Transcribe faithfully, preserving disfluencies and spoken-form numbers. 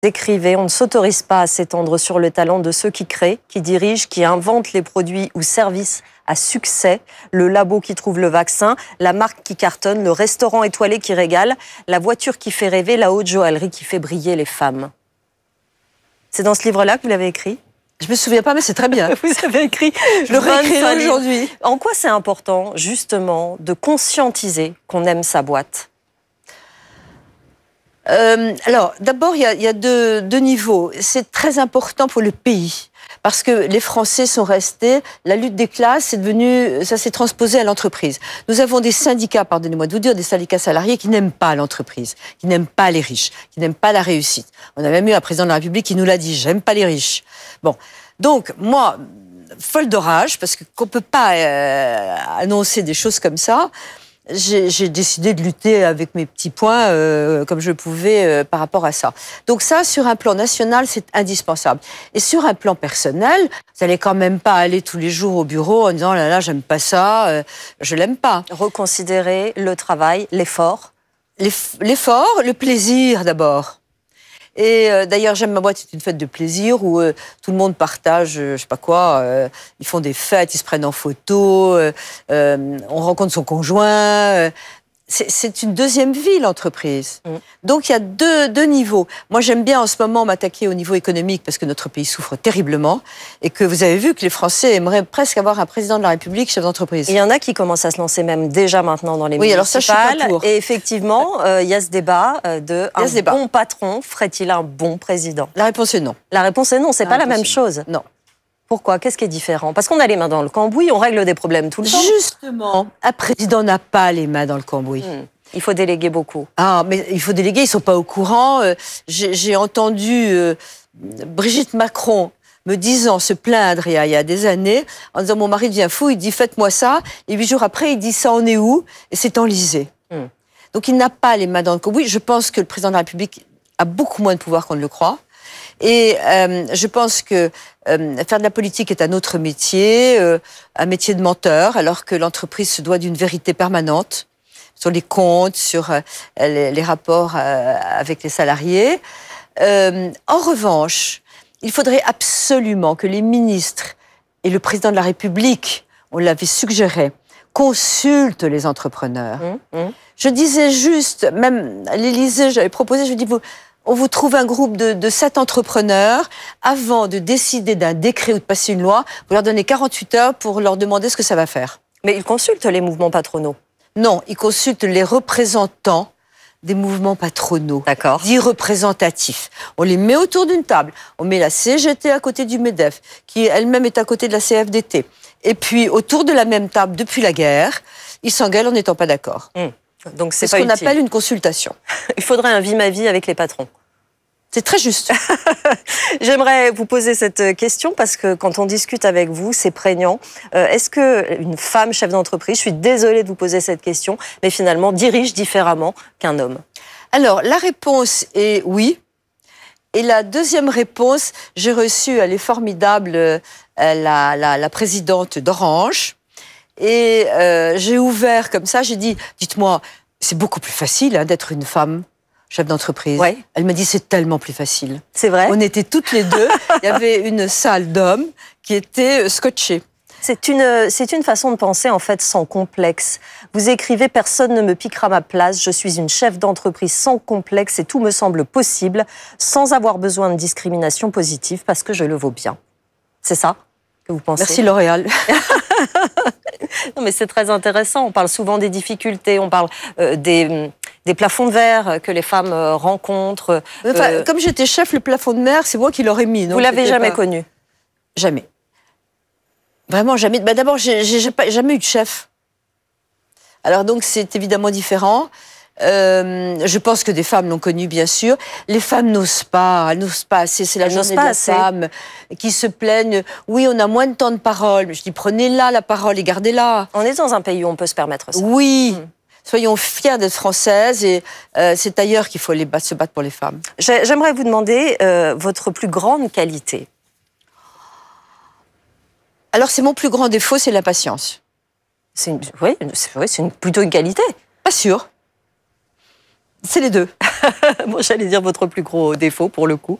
Écrivez, on ne s'autorise pas à s'étendre sur le talent de ceux qui créent, qui dirigent, qui inventent les produits ou services à succès, le labo qui trouve le vaccin, la marque qui cartonne, le restaurant étoilé qui régale, la voiture qui fait rêver, la haute joaillerie qui fait briller les femmes. C'est dans ce livre-là que vous l'avez écrit ? Je me souviens pas, mais c'est très bien. Vous avez écrit. Je le réécrirai aujourd'hui. En quoi c'est important, justement, de conscientiser qu'on aime sa boîte ? Euh, alors, d'abord, il y a, il y a deux, deux niveaux. C'est très important pour le pays, parce que les Français sont restés, la lutte des classes, c'est devenu, ça s'est transposé à l'entreprise. Nous avons des syndicats, pardonnez-moi de vous dire, des syndicats salariés qui n'aiment pas l'entreprise, qui n'aiment pas les riches, qui n'aiment pas la réussite. On a même eu un président de la République qui nous l'a dit, j'aime pas les riches. Bon, donc, moi, folle de rage, parce qu'on peut pas euh, annoncer des choses comme ça, J'ai, j'ai décidé de lutter avec mes petits poings euh, comme je pouvais euh, par rapport à ça. Donc ça, sur un plan national, c'est indispensable. Et sur un plan personnel, vous n'allez quand même pas aller tous les jours au bureau en disant « là là, j'aime pas ça, euh, je l'aime pas ». Reconsidérer le travail, l'effort. L'eff- l'effort, le plaisir d'abord. Et euh, d'ailleurs, J'aime ma boîte, c'est une fête de plaisir où euh, tout le monde partage, euh, je sais pas quoi, euh, ils font des fêtes, ils se prennent en photo, euh, euh, on rencontre son conjoint. Euh, c'est, c'est une deuxième vie, l'entreprise. Mmh. Donc, il y a deux, deux niveaux. Moi, j'aime bien en ce moment m'attaquer au niveau économique parce que notre pays souffre terriblement et que vous avez vu que les Français aimeraient presque avoir un président de la République chef d'entreprise. Il y en a qui commencent à se lancer même déjà maintenant dans les oui, municipales. Alors ça, je suis pas pour. Et effectivement, euh, il y a ce débat de un débat. bon patron ferait-il un bon président ? La réponse est non. La réponse est non, c'est la pas la même chose. Non. Pourquoi ? Qu'est-ce qui est différent ? Parce qu'on a les mains dans le cambouis, on règle des problèmes tout le temps. Justement, un président n'a pas les mains dans le cambouis. Mmh. Il faut déléguer beaucoup. Ah, mais il faut déléguer, ils sont pas au courant. Euh, j'ai, j'ai entendu euh, Brigitte Macron me disant, se plaindre il y, a, il y a des années, en disant, mon mari devient fou, il dit, faites-moi ça. Et huit jours après, il dit, ça en est où ? Et c'est enlisé. Mm. Donc, il n'a pas les mains dans le cambouis. Je pense que le président de la République a beaucoup moins de pouvoir qu'on ne le croit. Et euh, je pense que euh, faire de la politique est un autre métier, euh, un métier de menteur, alors que l'entreprise se doit d'une vérité permanente sur les comptes, sur euh, les, les rapports euh, avec les salariés. Euh, en revanche, il faudrait absolument que les ministres et le président de la République, on l'avait suggéré, consultent les entrepreneurs. Mmh, mmh. Je disais juste, même à l'Élysée, j'avais proposé, je dis, vous, on vous trouve un groupe de, de sept entrepreneurs, avant de décider d'un décret ou de passer une loi, vous leur donnez quarante-huit heures pour leur demander ce que ça va faire. Mais ils consultent les mouvements patronaux. Non, ils consultent les représentants des mouvements patronaux, D'accord. dits représentatifs. On les met autour d'une table. On met la C G T à côté du MEDEF, qui elle-même est à côté de la C F D T. Et puis, autour de la même table, depuis la guerre, ils s'engueulent en n'étant pas d'accord. Mmh. Donc c'est, c'est pas ce qu'on utile. appelle une consultation. Il faudrait un vie-ma-vie avec les patrons. C'est très juste. J'aimerais vous poser cette question parce que quand on discute avec vous, c'est prégnant. Euh, est-ce qu'une femme chef d'entreprise, je suis désolée de vous poser cette question, mais finalement dirige différemment qu'un homme ? Alors, la réponse est oui. Et la deuxième réponse, j'ai reçu, elle est formidable, euh, la, la, la présidente d'Orange. Et euh, j'ai ouvert comme ça, j'ai dit, dites-moi, c'est beaucoup plus facile hein, d'être une femme chef d'entreprise. Ouais. Elle m'a dit, c'est tellement plus facile. C'est vrai ? On était toutes les deux. Il y avait une salle d'hommes qui était scotchée. C'est une, c'est une façon de penser, en fait, sans complexe. Vous écrivez « Personne ne me piquera ma place. Je suis une chef d'entreprise sans complexe et tout me semble possible, sans avoir besoin de discrimination positive, parce que je le vaux bien. » C'est ça que vous pensez ? Merci L'Oréal. Non, mais c'est très intéressant. On parle souvent des difficultés, on parle euh, des... des plafonds de verre que les femmes rencontrent. Enfin, euh... Comme j'étais chef, le plafond de verre, c'est moi qui l'aurais mis. Vous l'avez jamais pas... connu ? Jamais. Vraiment jamais. Bah, d'abord, j'ai, j'ai jamais eu de chef. Alors donc, c'est évidemment différent. Euh, je pense que des femmes l'ont connu, bien sûr. Les femmes n'osent pas, elles n'osent pas assez. C'est la elles journée pas de la assez. femme qui se plaignent. Oui, on a moins de temps de parole. Je dis, prenez-la, la parole, et gardez-la. On est dans un pays où on peut se permettre ça. Oui. Mmh. Soyons fiers d'être françaises et euh, c'est ailleurs qu'il faut les battre, se battre pour les femmes. J'aimerais vous demander euh, votre plus grande qualité. Alors, c'est mon plus grand défaut, c'est la patience. C'est une, oui, c'est, oui, c'est une, plutôt une qualité. Pas sûr. C'est les deux. Moi, j'allais dire votre plus gros défaut pour le coup.